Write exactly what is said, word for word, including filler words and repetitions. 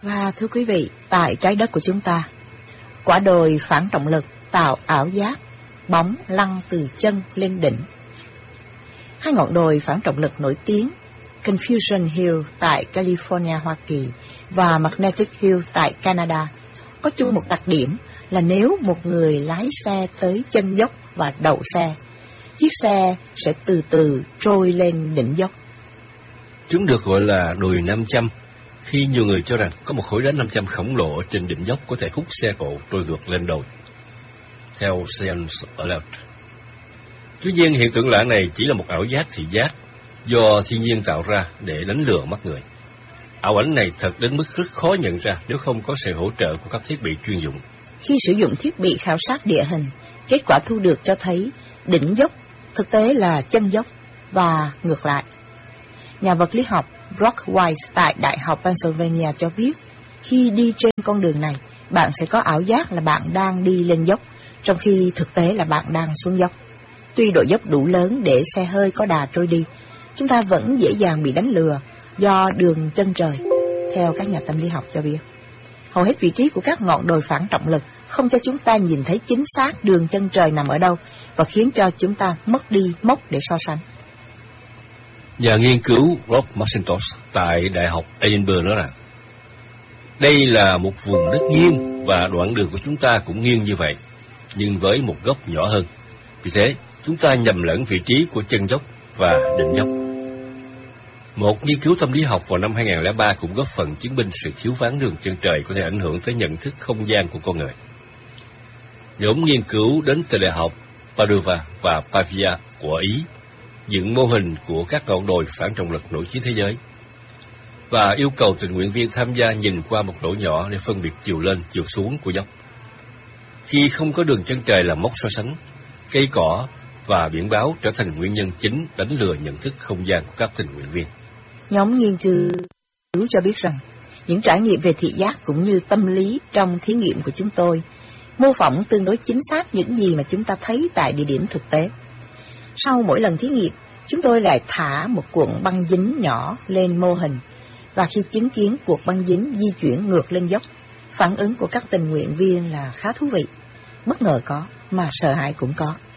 Và thưa quý vị, tại trái đất của chúng ta, quả đồi phản trọng lực tạo ảo giác bóng lăn từ chân lên đỉnh. Hai ngọn đồi phản trọng lực nổi tiếng, Confusion Hill tại California, Hoa Kỳ và Magnetic Hill tại Canada, có chung một đặc điểm là nếu một người lái xe tới chân dốc và đậu xe, chiếc xe sẽ từ từ trôi lên đỉnh dốc. Chúng được gọi là đồi năm trăm, khi nhiều người cho rằng có một khối đá năm trăm khổng lồ ở trên đỉnh dốc có thể hút xe cộ trôi ngược lên đồi. Theo Science Alert. Tuy nhiên, hiện tượng lạ này chỉ là một ảo giác thị giác do thiên nhiên tạo ra để đánh lừa mắt người. Ảo ảnh này thật đến mức rất khó nhận ra nếu không có sự hỗ trợ của các thiết bị chuyên dụng. Khi sử dụng thiết bị khảo sát địa hình, kết quả thu được cho thấy đỉnh dốc thực tế là chân dốc và ngược lại. Nhà vật lý học Brock Weiss tại Đại học Pennsylvania cho biết, khi đi trên con đường này, bạn sẽ có ảo giác là bạn đang đi lên dốc, trong khi thực tế là bạn đang xuống dốc. Tuy độ dốc đủ lớn để xe hơi có đà trôi đi, chúng ta vẫn dễ dàng bị đánh lừa do đường chân trời, theo các nhà tâm lý học cho biết. Hầu hết vị trí của các ngọn đồi phản trọng lực không cho chúng ta nhìn thấy chính xác đường chân trời nằm ở đâu và khiến cho chúng ta mất đi mốc để so sánh. Nhà nghiên cứu Rob McIntosh tại Đại học Edinburgh nói rằng, đây là một vùng đất nghiêng và đoạn đường của chúng ta cũng nghiêng như vậy, nhưng với một góc nhỏ hơn. Vì thế, chúng ta nhầm lẫn vị trí của chân dốc và đỉnh dốc. Một nghiên cứu tâm lý học vào năm hai không không ba cũng góp phần chứng minh sự thiếu vắng đường chân trời có thể ảnh hưởng tới nhận thức không gian của con người. Nhóm nghiên cứu đến từ Đại học Padova và Pavia của Ý dựng mô hình của các ngọn đồi phản trọng lực nổi tiếng thế giới và yêu cầu tình nguyện viên tham gia nhìn qua một lỗ nhỏ để phân biệt chiều lên, chiều xuống của dốc. Khi không có đường chân trời làm mốc so sánh, cây cỏ và biển báo trở thành nguyên nhân chính đánh lừa nhận thức không gian của các tình nguyện viên. Nhóm nghiên cứu cho biết rằng những trải nghiệm về thị giác cũng như tâm lý trong thí nghiệm của chúng tôi mô phỏng tương đối chính xác những gì mà chúng ta thấy tại địa điểm thực tế. Sau mỗi lần thí nghiệm, chúng tôi lại thả một cuộn băng dính nhỏ lên mô hình, và khi chứng kiến cuộc băng dính di chuyển ngược lên dốc, phản ứng của các tình nguyện viên là khá thú vị. Bất ngờ có, mà sợ hãi cũng có.